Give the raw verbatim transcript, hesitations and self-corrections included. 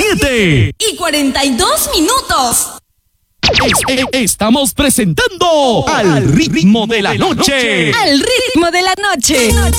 siete y cuarenta y dos minutos. Es- es- estamos presentando Al Ritmo de la Noche. Al ritmo de la noche.